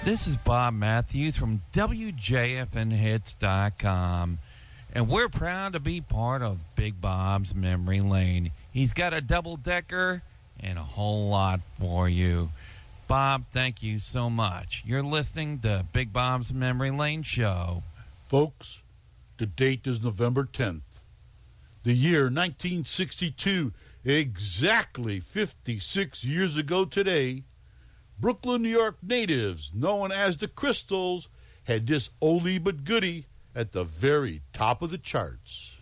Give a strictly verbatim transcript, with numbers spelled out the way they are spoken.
This is Bob Matthews from W J F N hits dot com, and we're proud to be part of Big Bob's Memory Lane. He's got a double-decker and a whole lot for you. Bob, thank you so much. You're listening to Big Bob's Memory Lane Show. Folks, the date is November tenth. The year nineteen sixty-two, exactly fifty-six years ago today, Brooklyn, New York natives, known as the Crystals, had this oldie but goodie at the very top of the charts.